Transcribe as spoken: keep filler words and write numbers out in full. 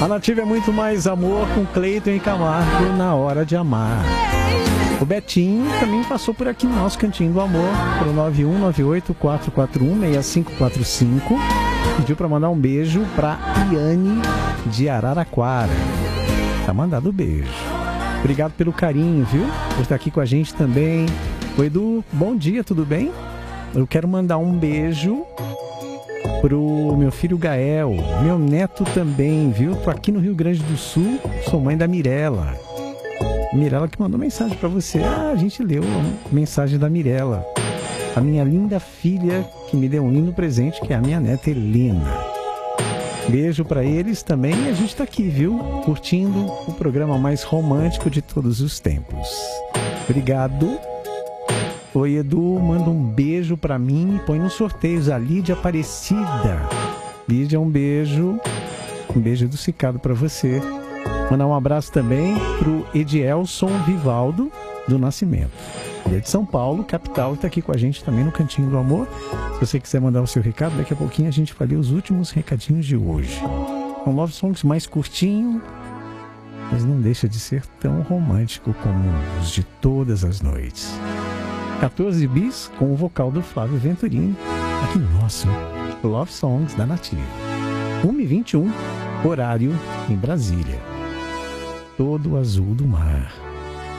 A Nativa é muito mais amor com Cleiton e Camargo na hora de amar. O Betinho também passou por aqui no nosso Cantinho do Amor, pelo nove um nove oito quatro quatro um seis cinco quatro cinco. Pediu para mandar um beijo para Iane de Araraquara. Tá mandado o beijo. Obrigado pelo carinho, viu? Por estar aqui com a gente também. O Edu, bom dia, tudo bem? Eu quero mandar um beijo pro meu filho Gael, meu neto também, viu? Tô aqui no Rio Grande do Sul, sou mãe da Mirella. Mirella que mandou mensagem pra você. Ah, a gente leu a mensagem da Mirella. A minha linda filha que me deu um lindo presente, que é a minha neta Helena. Beijo pra eles também e a gente tá aqui, viu? Curtindo o programa mais romântico de todos os tempos. Obrigado. Oi, Edu, manda um beijo pra mim e põe nos sorteios a Lídia Aparecida. Lídia, um beijo. Um beijo do Cicado pra você. Mandar um abraço também pro Edielson Vivaldo do Nascimento. Ele é de São Paulo, capital, e tá aqui com a gente também no Cantinho do Amor. Se você quiser mandar o seu recado, daqui a pouquinho a gente vai ler os últimos recadinhos de hoje. Um Love Songs mais curtinho, mas não deixa de ser tão romântico como os de todas as noites. quatorze bis com o vocal do Flávio Venturini, aqui no nosso Love Songs da Nativa. uma e vinte e um, horário em Brasília. Todo azul do mar.